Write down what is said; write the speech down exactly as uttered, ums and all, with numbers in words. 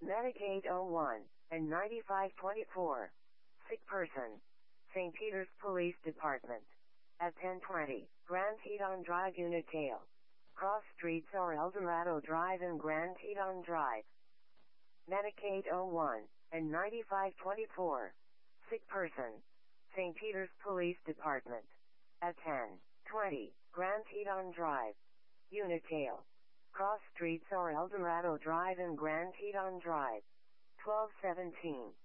Medic eight oh one and ninety-five twenty-four. Sick person. Saint Peter's Police Department. At ten twenty, Grand Teton Drive, Unitail. Cross streets are El Dorado Drive and Grand Teton Drive. Medic eight oh one and ninety-five twenty-four. Sick person. Saint Peter's Police Department. At ten twenty, Grand Teton Drive. Unitail. Cross streets are El Dorado Drive and Grand Teton Drive. twelve seventeen.